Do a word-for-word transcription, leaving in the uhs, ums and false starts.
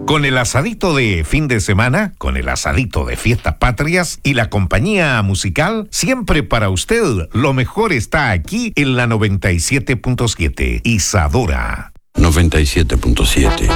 Con el asadito de fin de semana, con el asadito de fiestas patrias y la compañía musical, siempre para usted lo mejor está aquí en la noventa y siete punto siete. Isadora. noventa y siete punto siete.